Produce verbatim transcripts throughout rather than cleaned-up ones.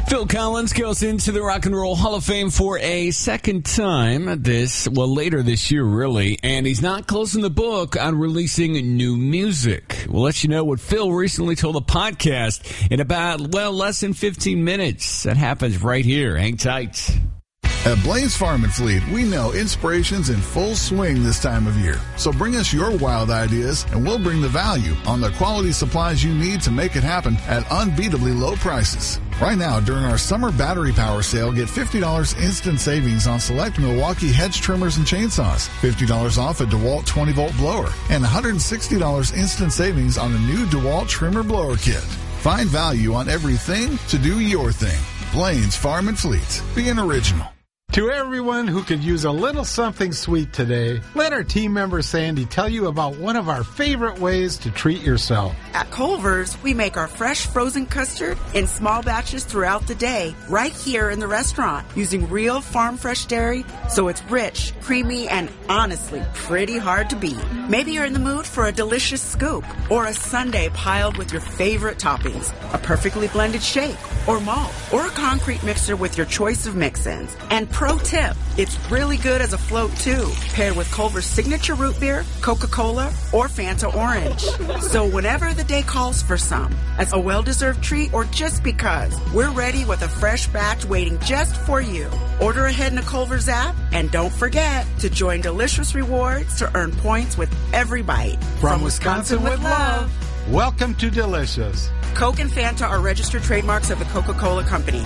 Phil Collins goes into the Rock and Roll Hall of Fame for a second time this, well, later this year, really, and he's not closing the book on releasing new music. We'll let you know what Phil recently told the podcast in about, well, less than fifteen minutes. That happens right here. Hang tight. At Blaine's Farm and Fleet, we know inspiration's in full swing this time of year. So bring us your wild ideas, and we'll bring the value on the quality supplies you need to make it happen at unbeatably low prices. Right now, during our summer battery power sale, get fifty dollars instant savings on select Milwaukee hedge trimmers and chainsaws, fifty dollars off a DeWalt twenty volt blower, and one hundred sixty dollars instant savings on a new DeWalt trimmer blower kit. Find value on everything to do your thing. Blaine's Farm and Fleet. Be an original. To everyone who could use a little something sweet today, let our team member Sandy tell you about one of our favorite ways to treat yourself. At Culver's, we make our fresh frozen custard in small batches throughout the day, right here in the restaurant, using real farm fresh dairy, so it's rich, creamy, and honestly pretty hard to beat. Maybe you're in the mood for a delicious scoop, or a sundae piled with your favorite toppings, a perfectly blended shake, or malt, or a concrete mixer with your choice of mix-ins. And pro tip, it's really good as a float too, paired with Culver's signature root beer, Coca-Cola, or Fanta Orange. So whenever the day calls for some, as a well-deserved treat or just because, we're ready with a fresh batch waiting just for you. Order ahead in the Culver's app, and don't forget to join Delicious Rewards to earn points with every bite. From, From Wisconsin, Wisconsin with love, welcome to Delicious. Coke and Fanta are registered trademarks of the Coca-Cola Company.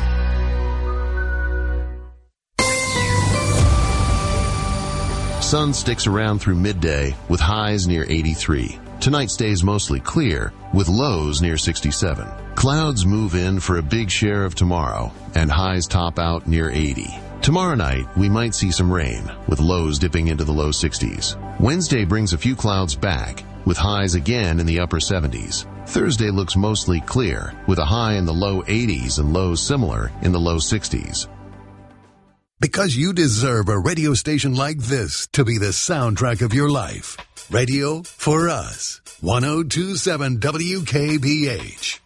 Sun sticks around through midday with highs near eighty-three. Tonight stays mostly clear with lows near sixty-seven. Clouds move in for a big share of tomorrow and highs top out near eighty. Tomorrow night, we might see some rain with lows dipping into the low sixties. Wednesday brings a few clouds back with highs again in the upper seventies. Thursday looks mostly clear with a high in the low eighties and lows similar in the low sixties. Because you deserve a radio station like this to be the soundtrack of your life. Radio for us. one oh two point seven W K B H.